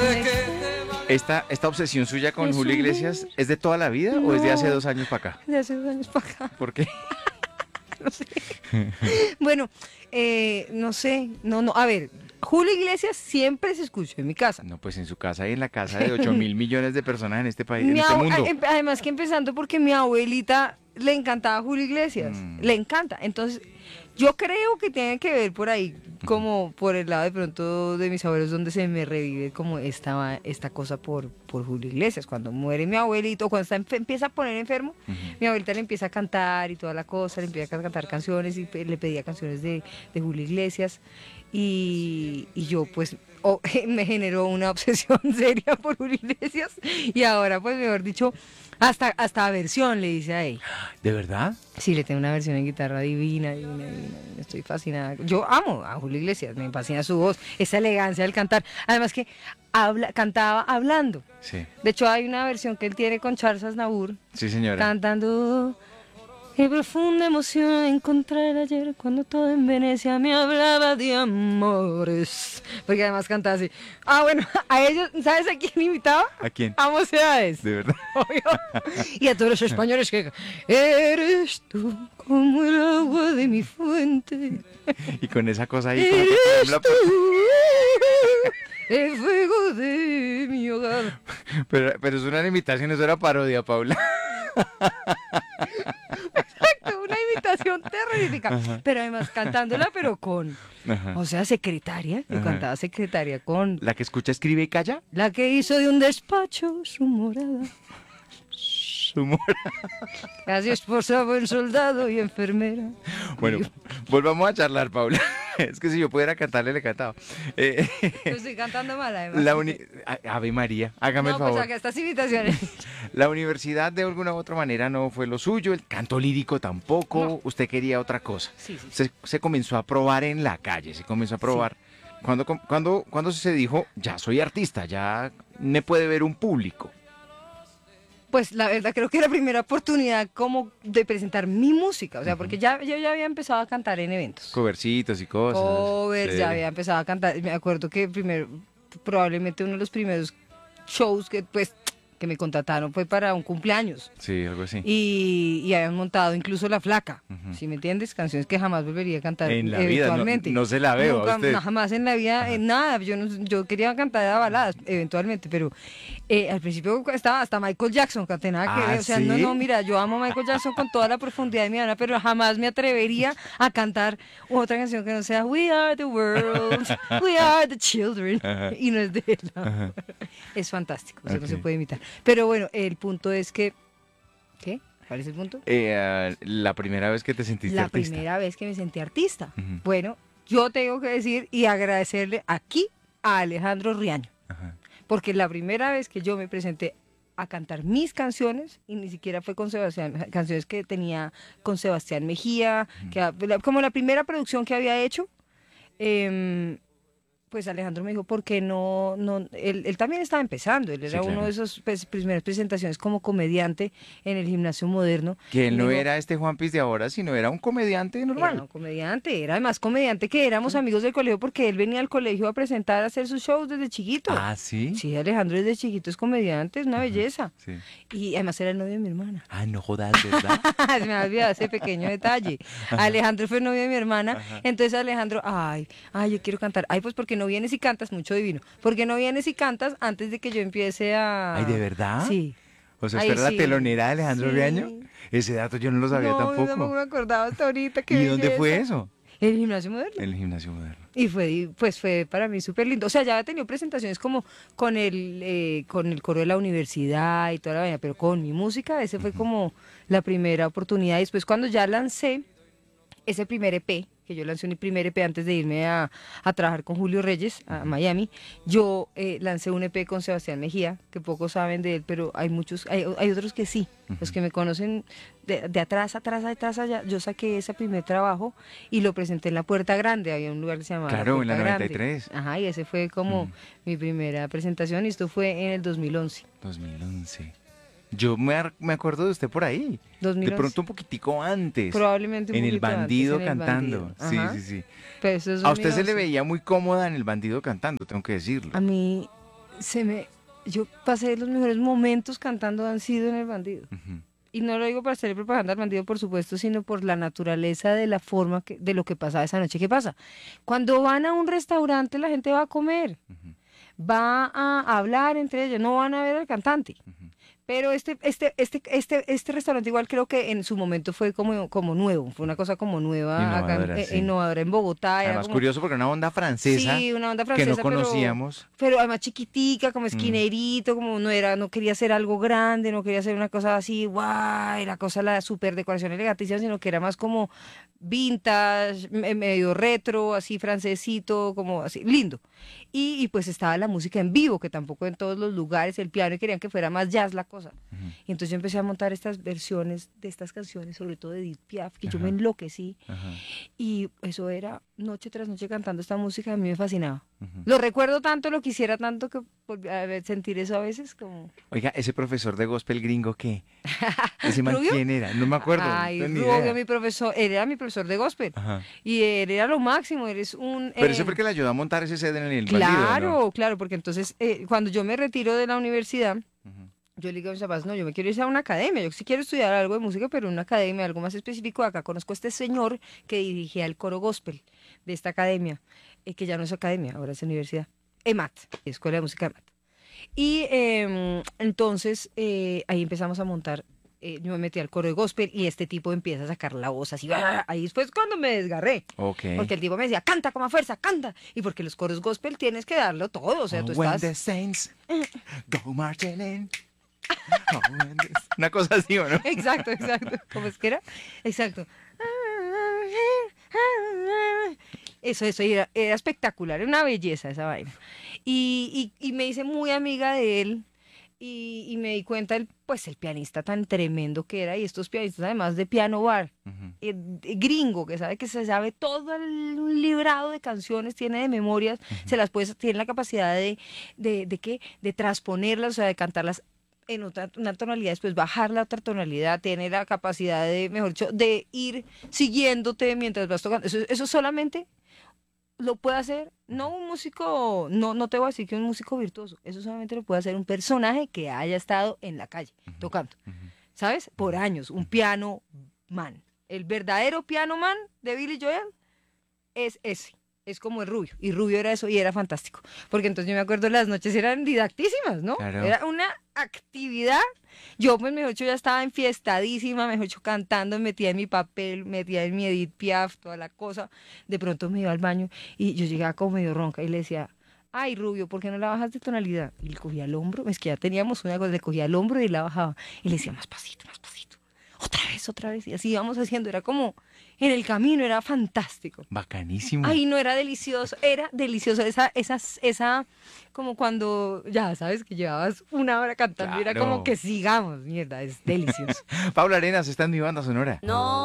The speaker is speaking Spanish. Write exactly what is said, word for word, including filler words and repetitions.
¿Esta, esta obsesión suya con Julio Iglesias es de toda la vida no, o es de hace dos años para acá? De hace dos años para acá. ¿Por qué? No sé. Bueno, eh, no sé, no, no, a ver, Julio Iglesias siempre se escuchó en mi casa. No, pues en su casa y en la casa de ocho mil millones de personas en este país, Mi en este abue- mundo. em- Además que empezando porque mi abuelita le encantaba Julio Iglesias, Mm. le encanta. Entonces, yo creo que tiene que ver por ahí, como por el lado de pronto de mis abuelos, donde se me revive como esta, esta cosa por, por Julio Iglesias. Cuando muere mi abuelito, cuando está enf- empieza a poner enfermo, Ujú. mi abuelita le empieza a cantar y toda la cosa, le empieza a cantar canciones y pe- le pedía canciones de, de Julio Iglesias. Y, y yo pues o- me generó una obsesión seria por Julio Iglesias y ahora pues mejor dicho, hasta, hasta versión le dice a ella. ¿De verdad? Sí, le tengo una versión en guitarra divina, divina, divina. Estoy fascinada. Yo amo a Julio Iglesias, me fascina su voz, esa elegancia del cantar. Además que habla, cantaba hablando. Sí. De hecho, hay una versión que él tiene con Charles Aznavour, Sí, señora. cantando. Qué profunda emoción encontrar ayer cuando todo en Venecia me hablaba de amores. Porque además cantaba así. Ah, bueno, a ellos, ¿sabes a quién invitaba? ¿A quién? A Mocedades. De verdad. Obvio. Y a todos los españoles que eres tú como el agua de mi fuente. Y con esa cosa ahí como que Eres tiembla. tú el fuego de mi hogar. Pero, pero es una imitación, eso era parodia, Paula. Exacto, una imitación terrorífica. Ajá. Pero además cantándola, pero con, Ajá. o sea, secretaria. Yo Ajá. cantaba secretaria con ¿La que escucha, escribe y calla? la que hizo de un despacho su morada. Su humor. Casi esposa, buen soldado y enfermera. Bueno, volvamos a charlar, Paula. Es que si yo pudiera cantarle, le cantaba. Eh, Lo estoy cantando mal, además. la uni- A- Ave María, hágame No, el favor. pues acá estas invitaciones. La universidad de alguna u otra manera no fue lo suyo, el canto lírico tampoco, No. usted quería otra cosa. Sí, sí. Se, se comenzó a probar en la calle, se comenzó a probar. Cuando, cuando, cuando se dijo, ya soy artista, ya me puede ver un público. Pues la verdad creo que era la primera oportunidad como de presentar mi música, o sea, Ujú. porque ya yo ya había empezado a cantar en eventos. Covercitos y cosas. Covers, Sí. ya había empezado a cantar. Me acuerdo que primero, probablemente uno de los primeros shows que pues que me contrataron fue para un cumpleaños. Sí, algo así. Y, y habían montado incluso La Flaca, Ujú. ¿sí me entiendes? Canciones que jamás volvería a cantar En la vida, no- eventualmente. no se la veo a Nunca, usted. no, jamás en la vida, en nada. Yo, no, yo quería cantar a baladas, eventualmente, pero eh, al principio estaba hasta Michael Jackson, canté nada que ¿Ah, ver. O sea, no, sí? no, mira, yo amo a Michael Jackson con toda la profundidad de mi alma, pero jamás me atrevería a cantar otra canción que no sea We are the world, we are the children. Ajá. Y no es de él. no. Ajá. Es fantástico, eso no se Ok. puede imitar. Pero bueno, el punto es que... ¿Qué? ¿Cuál es el punto? Eh, ah, la primera vez que te sentiste La artista. primera vez que me sentí artista. Ujú. Bueno, yo tengo que decir y agradecerle aquí a Alejandro Riaño, Ajá. porque la primera vez que yo me presenté a cantar mis canciones, y ni siquiera fue con Sebastián, canciones que tenía con Sebastián Mejía, que, la- como la primera producción que había hecho, em, pues Alejandro me dijo, ¿por qué no? no él, él también estaba empezando, él Sí, era uno claro. de esos pues, primeras presentaciones como comediante en el gimnasio moderno. Que él Y no me dijo, era este Juan Piz de ahora, sino era un comediante Era normal. un comediante, era además comediante que éramos amigos del colegio porque él venía al colegio a presentar, a hacer sus shows desde chiquito. Ah, ¿sí? Sí, Alejandro desde chiquito es comediante, es una belleza. Sí. Y además era el novio de mi hermana. Ah, no jodas, ¿verdad? Se me ha olvidado ese pequeño detalle. Alejandro fue novio de mi hermana, Ajá. entonces Alejandro, ay, ay, yo quiero cantar. Ay, pues porque no vienes y cantas, mucho divino. Porque no vienes y cantas antes de que yo empiece a... Ay, ¿de verdad? Sí. O sea, Ay, ¿usted era sí. la telonera de Alejandro Sí. Riaño? Ese dato yo no lo sabía no, tampoco. yo tampoco me acordaba hasta ahorita. qué ¿Y dónde fue belleza. eso? En el gimnasio moderno. En el gimnasio moderno. Y fue, y, pues fue para mí súper lindo. O sea, ya había tenido presentaciones como con el, eh, con el coro de la universidad y toda la vaina, pero con mi música, ese fue como la primera oportunidad. Y después cuando ya lancé ese primer E P, que yo lancé un primer E P antes de irme a, a trabajar con Julio Reyes a Miami, yo eh, lancé un E P con Sebastián Mejía, que pocos saben de él, pero hay muchos, hay, hay otros que sí. Los que me conocen de, de atrás, atrás, atrás, allá, yo saqué ese primer trabajo y lo presenté en la Puerta Grande, había un lugar que se llamaba Claro, en la Puerta noventa y Grande. tres. Ajá, y ese fue como Mm. mi primera presentación y esto fue en el dos mil once. dos mil once. Yo me, ar- me acuerdo de usted por ahí. dos mil once. De pronto un poquitico antes. Probablemente un En el poquito antes, bandido en el cantando. Bandido. Sí, Ajá. sí, sí. Pero eso es A usted se le dos mil once. veía muy cómoda en el bandido cantando, tengo que decirlo. A mí, se me, yo pasé los mejores momentos cantando Han sido en El Bandido. Ujú, Y no lo digo para hacer propaganda al bandido, por supuesto, sino por la naturaleza de la forma que, de lo que pasaba esa noche. ¿Qué pasa? Cuando van a un restaurante, la gente va a comer, ujú, va a hablar entre ellos, no van a ver al cantante. ujú. Pero este, este, este, este, este restaurante igual creo que en su momento fue como, como nuevo, fue una cosa como nueva, acá en- Innovadora, eh, sí. innovadora en Bogotá, era Además, como, curioso porque una onda francesa sí, una onda que no francesa, pero, conocíamos. pero además chiquitica, como Mm, esquinerito, como no era, no quería hacer algo grande, no quería hacer una cosa así, guay, la cosa, la super decoración elegantísima, sino que era más como vintage, me- medio retro, así francesito, como así, lindo. Y, y pues estaba la música en vivo, que tampoco en todos los lugares, el piano, y querían que fuera más jazz la cosa. ujú, Y entonces yo empecé a montar estas versiones de estas canciones, sobre todo de Edith Piaf, que yo me ajá, enloquecí. ajá, Y eso era noche tras noche cantando esta música, a mí me fascinaba. ujú. Lo recuerdo tanto, lo quisiera tanto que volví a ver- sentir eso a veces como... Oiga, ese profesor de gospel gringo, ¿qué? ¿Ese man ¿Rubio? quién era? No me acuerdo, no Ay, tengo ni Rubio, idea. mi profesor, él era mi profesor de gospel. Ajá. Y él era lo máximo, él es un... Pero ese fue eh, el que le ayudó a montar ese set en el bandido, ¿no? claro, claro, porque entonces eh, cuando yo me retiro de la universidad, Ujú, yo le digo a mis papás, no, yo me quiero ir a una academia, yo sí quiero estudiar algo de música, pero en una academia, algo más específico. Acá conozco a este señor que dirigía el coro gospel de esta academia, eh, que ya no es academia, ahora es universidad, EMAT, Escuela de Música EMAT. Y em, entonces eh, ahí empezamos a montar, eh, yo me metí al coro de gospel y este tipo empieza a sacar la voz así, ¡ah! Ahí después cuando me desgarré. ok. Porque el tipo me decía, canta con más fuerza, canta. Y porque los coros gospel tienes que darlo todo, o sea, Oh, tú when estás... the saints go marching in. Oh, when the- Una cosa así, ¿o no? Exacto, exacto. ¿Cómo es que era? Exacto. Eso, eso, y era, era espectacular, era una belleza esa vaina. Y, y, y me hice muy amiga de él y, y me di cuenta, el, pues, el pianista tan tremendo que era, y estos pianistas además de piano bar, Ujú, eh, de- gringo, que sabe que se sabe todo el librado de canciones, tiene de memorias, se las puede, tiene la capacidad de, de, de qué, de transponerlas, o sea, de cantarlas en otra una tonalidad, después bajar la otra tonalidad, tiene la capacidad de, mejor dicho, de ir siguiéndote mientras vas tocando. Eso, eso solamente lo puede hacer, no un músico, no, no te voy a decir que un músico virtuoso, eso solamente lo puede hacer un personaje que haya estado en la calle tocando, ujú. ¿sabes? Por años, un piano man. El verdadero piano man de Billy Joel es ese. Es como el Rubio. Y Rubio era eso y era fantástico. Porque entonces yo me acuerdo las noches eran didactísimas, ¿no? Claro. Era una actividad. Yo, pues, mejor dicho, ya estaba enfiestadísima, mejor dicho, cantando, metía en mi papel, metía en mi Edith Piaf, toda la cosa. De pronto me iba al baño y yo llegaba como medio ronca y le decía, ay, Rubio, ¿por qué no la bajas de tonalidad? Y le cogía el hombro, es que ya teníamos una cosa, le cogía el hombro y la bajaba. Y le decía, más pasito, más pasito. Otra vez, otra vez. Y así íbamos haciendo. Era como en el camino, era fantástico. Bacanísimo. Ay, no era delicioso, era delicioso. Esa, esa, esa, como cuando, ya sabes, que llevabas una hora cantando y era como Claro. que sigamos, mierda, es delicioso. Paula Arenas está en mi banda sonora. No.